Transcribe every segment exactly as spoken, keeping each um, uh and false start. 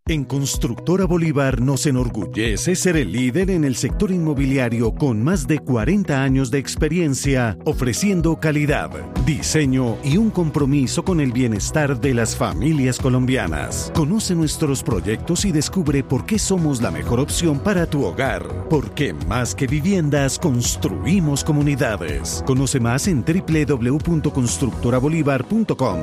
En Constructora Bolívar nos enorgullece ser el líder en el sector inmobiliario con más de cuarenta años de experiencia, ofreciendo calidad, diseño y un compromiso con el bienestar de las familias colombianas. Conoce nuestros proyectos y descubre por qué somos la mejor opción para tu hogar. Porque más que viviendas, construimos comunidades. Conoce más en doble u doble u doble u punto constructora bolívar punto com.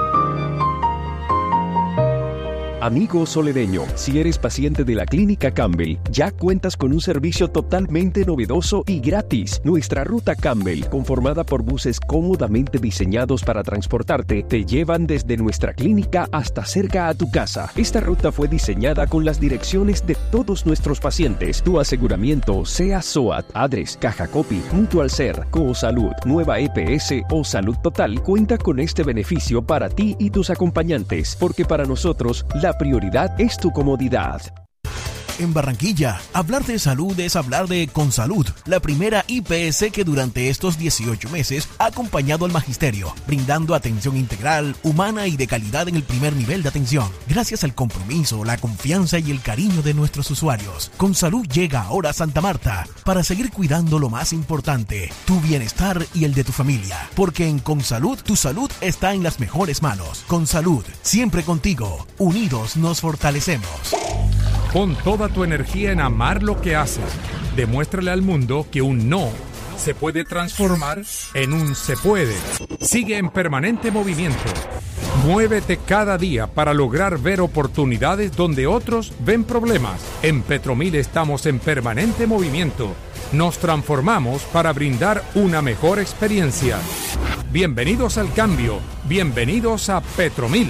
Amigo soledeño, si eres paciente de la Clínica Campbell, ya cuentas con un servicio totalmente novedoso y gratis. Nuestra ruta Campbell, conformada por buses cómodamente diseñados para transportarte, te llevan desde nuestra clínica hasta cerca a tu casa. Esta ruta fue diseñada con las direcciones de todos nuestros pacientes. Tu aseguramiento, sea SOAT, Adres, Caja Copy, Mutual Ser, Cosalud, Nueva E P S o Salud Total, cuenta con este beneficio para ti y tus acompañantes, porque para nosotros, la prioridad es tu comodidad. En Barranquilla, hablar de salud es hablar de Consalud, la primera I P S que durante estos dieciocho meses ha acompañado al magisterio, brindando atención integral, humana y de calidad en el primer nivel de atención. Gracias al compromiso, la confianza y el cariño de nuestros usuarios, Consalud llega ahora a Santa Marta para seguir cuidando lo más importante, tu bienestar y el de tu familia. Porque en Consalud, tu salud está en las mejores manos. Consalud, siempre contigo. Unidos nos fortalecemos. Pon toda tu energía en amar lo que haces. Demuéstrale al mundo que un no se puede transformar en un se puede. Sigue en permanente movimiento. Muévete cada día para lograr ver oportunidades donde otros ven problemas. En Petromil estamos en permanente movimiento. Nos transformamos para brindar una mejor experiencia. Bienvenidos al cambio. Bienvenidos a Petromil.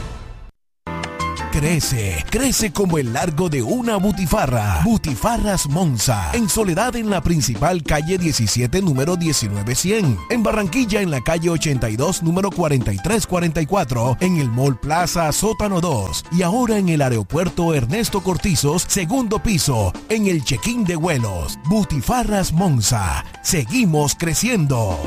Crece, crece como el largo de una butifarra. Butifarras Monza. En Soledad, en la principal calle diecisiete, número diecinueve cien. En Barranquilla, en la calle ochenta y dos, número cuarenta y tres cuarenta y cuatro. En el Mall Plaza, sótano dos. Y ahora en el aeropuerto Ernesto Cortizos, segundo piso. En el check-in de vuelos. Butifarras Monza. Seguimos creciendo.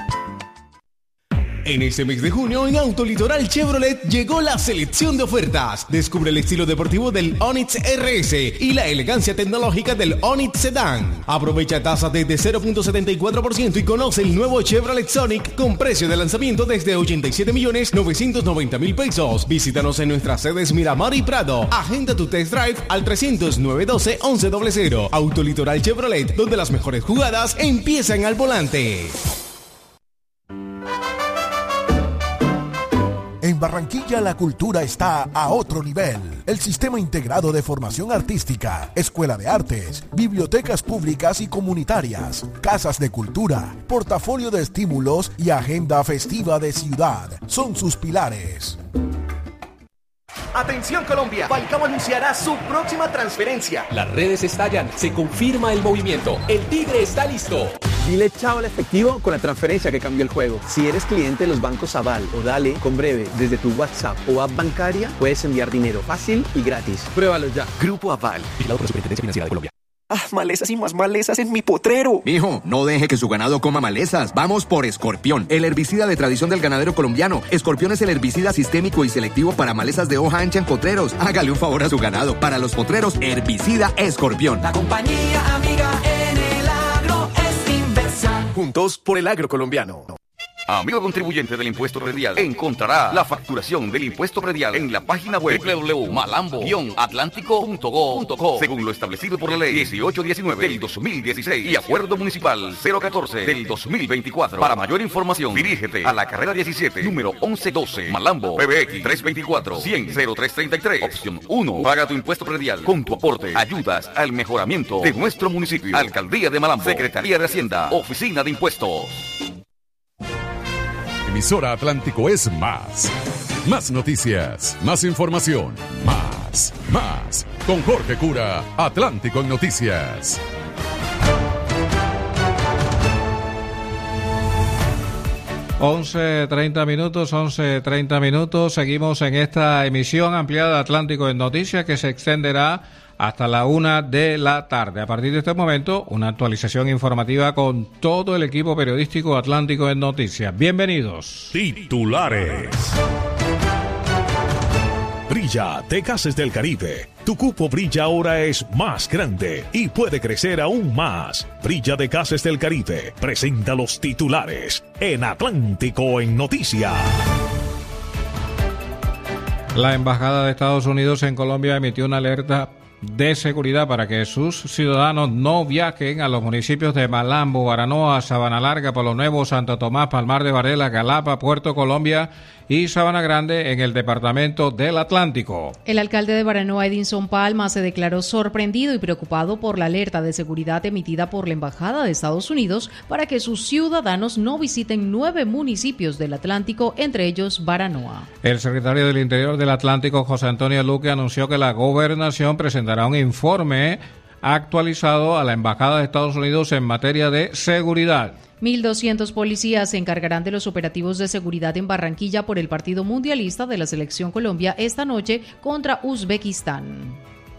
En este mes de junio, en Autolitoral Chevrolet llegó la selección de ofertas. Descubre el estilo deportivo del Onix R S y la elegancia tecnológica del Onix Sedan. Aprovecha tasas desde cero punto setenta y cuatro por ciento y conoce el nuevo Chevrolet Sonic con precio de lanzamiento desde ochenta y siete millones novecientos noventa mil pesos. Visítanos en nuestras sedes Miramar y Prado. Agenda tu test drive al trescientos nueve doce once cero cero. Autolitoral Chevrolet, donde las mejores jugadas empiezan al volante. En Barranquilla la cultura está a otro nivel. El Sistema Integrado de Formación Artística, Escuela de Artes, bibliotecas públicas y comunitarias, casas de cultura, portafolio de estímulos y agenda festiva de ciudad son sus pilares. Atención Colombia, Falcao anunciará su próxima transferencia. Las redes estallan, se confirma el movimiento, el Tigre está listo. Dile chao al efectivo con la transferencia que cambió el juego. Si eres cliente de los bancos Aval o Dale, con Breve, desde tu WhatsApp o app bancaria, puedes enviar dinero fácil y gratis. Pruébalo ya. Grupo Aval, vigilado por la Superintendencia Financiera de Colombia. Ah, malezas y más malezas en mi potrero. Mijo, no deje que su ganado coma malezas. Vamos por Escorpión, el herbicida de tradición del ganadero colombiano. Escorpión es el herbicida sistémico y selectivo para malezas de hoja ancha en potreros. Hágale un favor a su ganado. Para los potreros, herbicida Escorpión. La compañía amiga en el agro es Inversa. Juntos por el agro colombiano. Amigo contribuyente del impuesto predial, encontrará la facturación del impuesto predial en la página web doble u doble u doble u punto malambo guion atlántico punto go punto co, según lo establecido por la ley dieciocho diecinueve del dos mil dieciséis y acuerdo municipal cero catorce del dos mil veinticuatro. Para mayor información, dirígete a la carrera diecisiete, número once doce, Malambo, P B X tres veinticuatro, cien, cero tres treinta y tres, opción uno. Paga tu impuesto predial con tu aporte. Ayudas al mejoramiento de nuestro municipio. Alcaldía de Malambo, Secretaría de Hacienda, Oficina de Impuestos. Emisora Atlántico es más. Más noticias, más información, más, más. Con Jorge Cura, Atlántico en Noticias. once treinta minutos, once treinta minutos. Seguimos en esta emisión ampliada de Atlántico en Noticias que se extenderá hasta la una de la tarde. A partir de este momento, una actualización informativa con todo el equipo periodístico Atlántico en Noticias. Bienvenidos. Titulares. Brilla de Gases del Caribe. Tu cupo Brilla ahora es más grande y puede crecer aún más. Brilla de Gases del Caribe presenta los titulares en Atlántico en Noticias. La Embajada de Estados Unidos en Colombia emitió una alerta de seguridad para que sus ciudadanos no viajen a los municipios de Malambo, Baranoa, Sabana Larga, Palo Nuevo, Santo Tomás, Palmar de Varela, Galapa, Puerto Colombia y Sabana Grande en el departamento del Atlántico. El alcalde de Baranoa, Edinson Palma, se declaró sorprendido y preocupado por la alerta de seguridad emitida por la Embajada de Estados Unidos para que sus ciudadanos no visiten nueve municipios del Atlántico, entre ellos Baranoa. El secretario del Interior del Atlántico, José Antonio Luque, anunció que la gobernación presentará un informe actualizado a la Embajada de Estados Unidos en materia de seguridad. mil doscientos policías se encargarán de los operativos de seguridad en Barranquilla por el partido mundialista de la Selección Colombia esta noche contra Uzbekistán.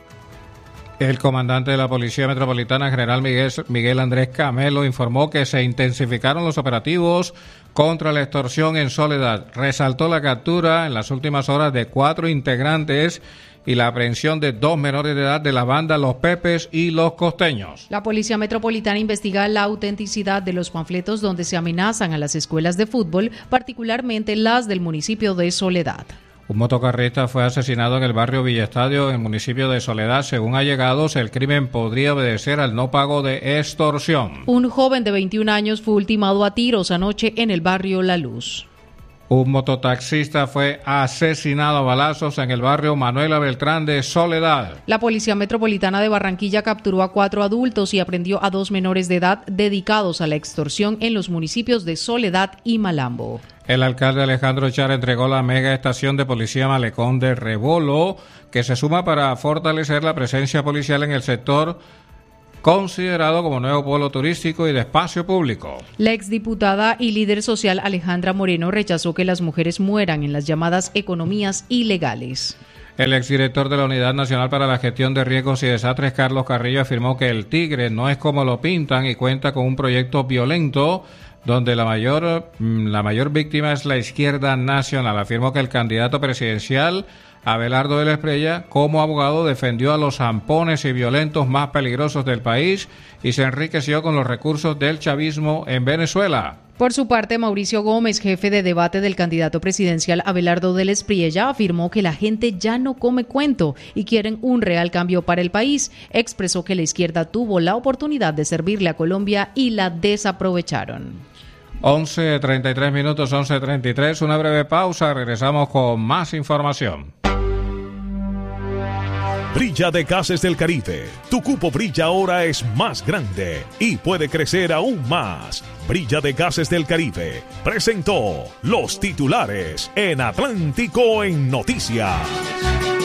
El comandante de la Policía Metropolitana, General Miguel, Miguel Andrés Camelo, informó que se intensificaron los operativos contra la extorsión en Soledad. Resaltó la captura en las últimas horas de cuatro integrantes y la aprehensión de dos menores de edad de la banda Los Pepes y Los Costeños. La Policía Metropolitana investiga la autenticidad de los panfletos donde se amenazan a las escuelas de fútbol, particularmente las del municipio de Soledad. Un motocarrista fue asesinado en el barrio Villaestadio, en el municipio de Soledad. Según allegados, el crimen podría obedecer al no pago de extorsión. Un joven de veintiún años fue ultimado a tiros anoche en el barrio La Luz. Un mototaxista fue asesinado a balazos en el barrio Manuela Beltrán de Soledad. La Policía Metropolitana de Barranquilla capturó a cuatro adultos y aprendió a dos menores de edad dedicados a la extorsión en los municipios de Soledad y Malambo. El alcalde Alejandro Char entregó la mega estación de policía Malecón de Rebolo, que se suma para fortalecer la presencia policial en el sector, considerado como nuevo polo turístico y de espacio público. La exdiputada y líder social Alejandra Moreno rechazó que las mujeres mueran en las llamadas economías ilegales. El exdirector de la Unidad Nacional para la Gestión de Riesgos y Desastres, Carlos Carrillo, afirmó que el Tigre no es como lo pintan y cuenta con un proyecto violento donde la mayor, la mayor víctima es la izquierda nacional. Afirmó que el candidato presidencial, Abelardo de la Espriella, como abogado defendió a los zampones y violentos más peligrosos del país y se enriqueció con los recursos del chavismo en Venezuela. Por su parte, Mauricio Gómez, jefe de debate del candidato presidencial Abelardo de la Espriella, afirmó que la gente ya no come cuento y quieren un real cambio para el país. Expresó que la izquierda tuvo la oportunidad de servirle a Colombia y la desaprovecharon. once treinta y tres minutos, once treinta y tres, una breve pausa, regresamos con más información. Brilla de Gases del Caribe. Tu cupo Brilla ahora es más grande y puede crecer aún más. Brilla de Gases del Caribe presentó los titulares en Atlántico en Noticias.